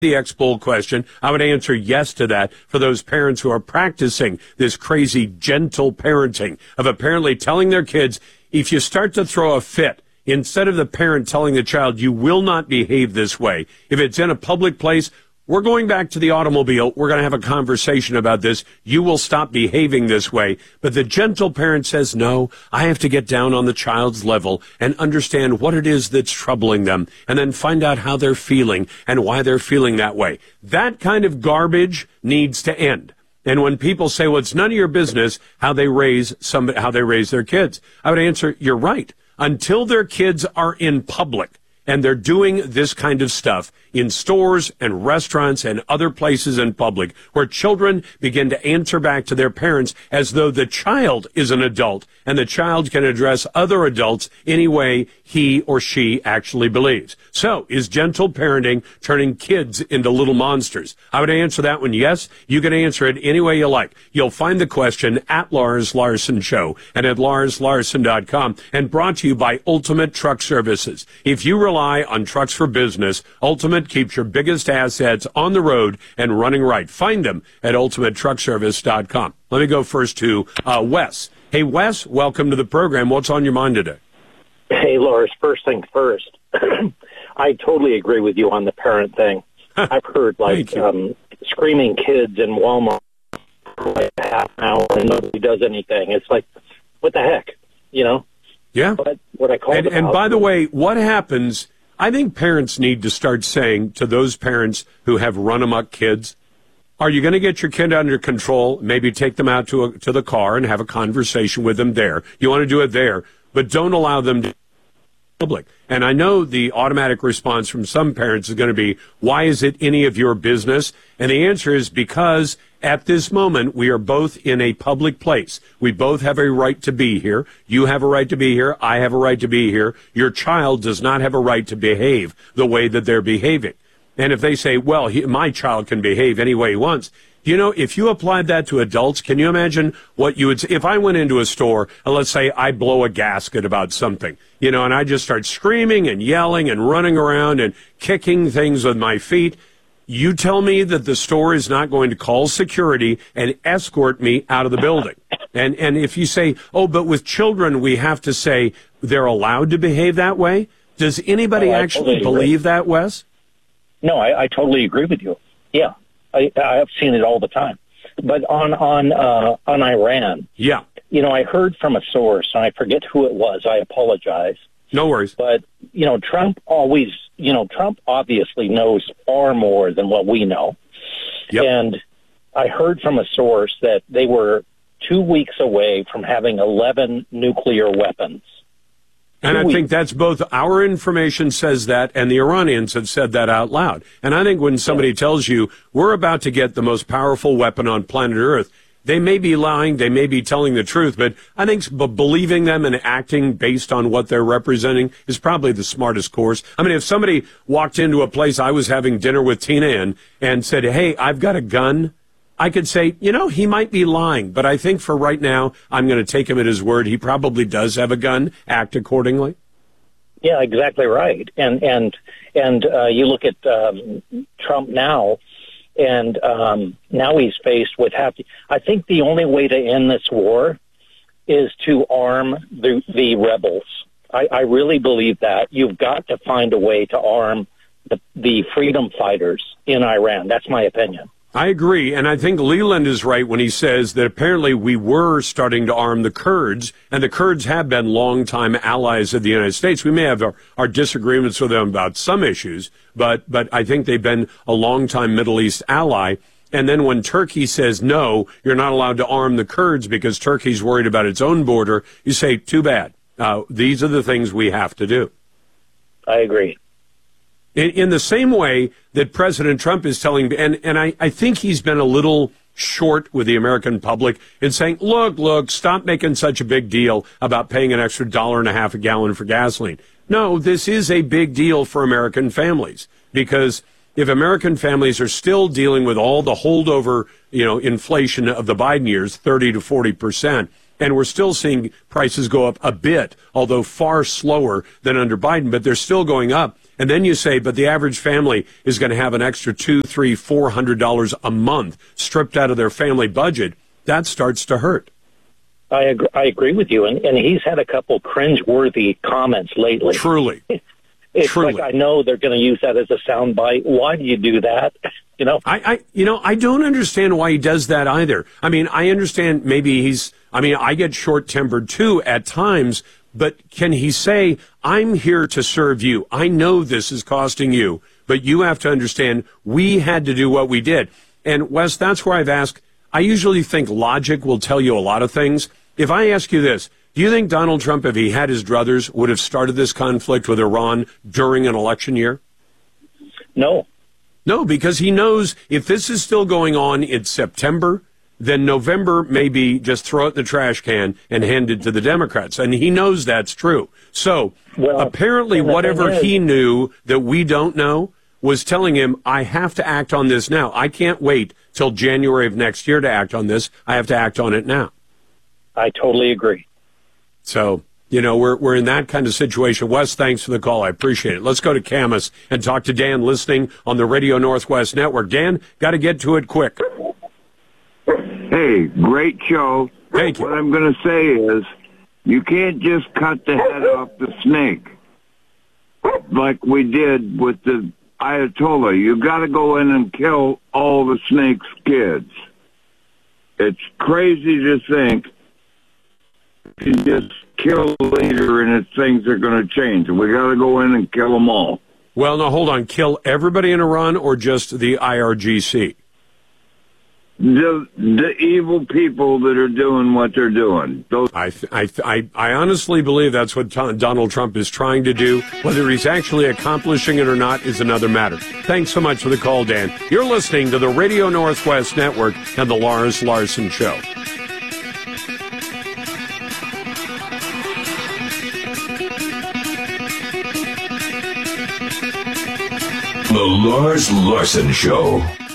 the X-Bowl question, I would answer yes to that for those parents who are practicing this crazy gentle parenting of apparently telling their kids, if you start to throw a fit, instead of the parent telling the child, you will not behave this way, if it's in a public place, we're going back to the automobile. We're going to have a conversation about this. You will stop behaving this way. But the gentle parent says, no, I have to get down on the child's level and understand what it is that's troubling them and then find out how they're feeling and why they're feeling that way. That kind of garbage needs to end. And when people say, well, it's none of your business how they raise their kids, I would answer, you're right. Until their kids are in public and they're doing this kind of stuff in stores and restaurants and other places in public where children begin to answer back to their parents as though the child is an adult and the child can address other adults any way he or she actually believes. So, is gentle parenting turning kids into little monsters? I would answer that one yes. You can answer it any way you like. You'll find the question at Lars Larson Show and at LarsLarson.com, and brought to you by Ultimate Truck Services. If you rely on trucks for business, Ultimate keeps your biggest assets on the road and running right. Find them at ultimatetruckservice.com. Let me go first to Wes. Hey, Wes, welcome to the program. What's on your mind today? Hey, Lars, first thing first. I totally agree with you on the parent thing. I've heard, screaming kids in Walmart for like a half an hour and nobody does anything. It's like, what the heck, you know? Yeah. But what I call and by the way, what happens, I think parents need to start saying to those parents who have run-amok kids, are you going to get your kid under control, maybe take them out to the car and have a conversation with them there? You want to do it there, but don't allow them to public. And I know the automatic response from some parents is going to be, why is it any of your business? And the answer is because at this moment, we are both in a public place. We both have a right to be here. You have a right to be here. I have a right to be here. Your child does not have a right to behave the way that they're behaving. And if they say, well, my child can behave any way he wants, you know, if you applied that to adults, can you imagine what you would say? If I went into a store and let's say I blow a gasket about something, you know, and I just start screaming and yelling and running around and kicking things with my feet, you tell me that the store is not going to call security and escort me out of the building. And if you say, oh, but with children, we have to say they're allowed to behave that way. Does anybody actually believe that, Wes? No, I totally agree with you. Yeah. I have seen it all the time. But on Iran, yeah, you know, I heard from a source, and I forget who it was. I apologize. No worries. But, you know, Trump obviously knows far more than what we know. Yep. And I heard from a source that they were 2 weeks away from having 11 nuclear weapons. And I think that's both our information says that and the Iranians have said that out loud. And I think when somebody tells you we're about to get the most powerful weapon on planet Earth, they may be lying, they may be telling the truth, but I think believing them and acting based on what they're representing is probably the smartest course. I mean, if somebody walked into a place I was having dinner with Tina in and said, hey, I've got a gun, I could say, you know, he might be lying, but I think for right now, I'm going to take him at his word. He probably does have a gun. Act accordingly. Yeah, exactly right. And you look at Trump now, and now he's faced with I think the only way to end this war is to arm the rebels. I really believe that. You've got to find a way to arm the freedom fighters in Iran. That's my opinion. I agree, and I think Leland is right when he says that apparently we were starting to arm the Kurds, and the Kurds have been longtime allies of the United States. We may have our disagreements with them about some issues, but I think they've been a longtime Middle East ally. And then when Turkey says, no, you're not allowed to arm the Kurds because Turkey's worried about its own border, you say, too bad. These are the things we have to do. I agree. In the same way that President Trump is telling, and I think he's been a little short with the American public in saying, look, stop making such a big deal about paying an extra $1.50 a gallon for gasoline. No, this is a big deal for American families, because if American families are still dealing with all the holdover, inflation of the Biden years, 30 to 40%, And we're still seeing prices go up a bit, although far slower than under Biden, but they're still going up. And then you say, but the average family is going to have an extra $200, $300, $400 a month stripped out of their family budget. That starts to hurt. I agree with you. And he's had a couple cringeworthy comments lately. Truly. It's Truly. like, I know they're going to use that as a soundbite. Why do you do that? I don't understand why he does that either. I mean, I understand maybe I get short-tempered too at times, but can he say, I'm here to serve you. I know this is costing you, but you have to understand we had to do what we did. And Wes, that's where I've asked, I usually think logic will tell you a lot of things. If I ask you this, do you think Donald Trump, if he had his druthers, would have started this conflict with Iran during an election year? No. No, because he knows if this is still going on in September, then November maybe just throw it in the trash can and hand it to the Democrats. And he knows that's true. So apparently whatever he knew that we don't know was telling him, I have to act on this now. I can't wait till January of next year to act on this. I have to act on it now. I totally agree. So, we're in that kind of situation. Wes, thanks for the call. I appreciate it. Let's go to Camas and talk to Dan listening on the Radio Northwest Network. Dan, got to get to it quick. Hey, great show. Thank you. What I'm going to say is you can't just cut the head off the snake like we did with the Ayatollah. You got to go in and kill all the snake's kids. It's crazy to think you can just kill the leader and things are going to change. We got to go in and kill them all. Well, no, hold on. Kill everybody in Iran or just the IRGC? The evil people that are doing what they're doing. I honestly believe that's what Donald Trump is trying to do. Whether he's actually accomplishing it or not is another matter. Thanks so much for the call, Dan. You're listening to the Radio Northwest Network and the Lars Larson Show. The Lars Larson Show.